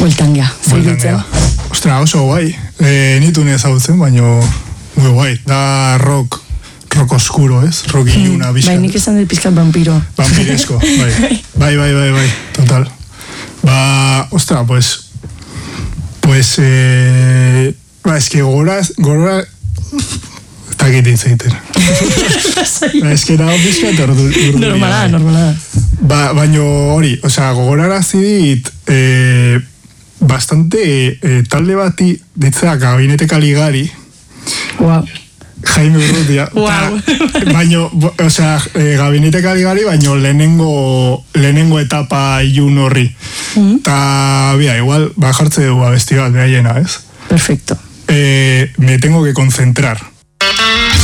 Bueltan gea, zeirutzen. Ostra, oso guai. Nitu ezagutzen, baino muy guai. Da rock oscuro, ez? Rock iluna, bizka. Bai, nik esan dut pizkat vampiro. Vampiresco, bai. Bai, total. Ostra, pues, es que gora, eta gitin zeiten. Es que nago pizkat ordu. Normala. Baino hori, gogorarazi dit, bastante talde bati ditzea Gabinete Caligari. Wow. Jaime Urrutia. Wow. Baino, Gabinete Caligari, baino lehenengo etapa ilun horri. Ta, igual, jartze dugu abesti bat, behaiena, ez? Perfecto. Me tengo que concentrar.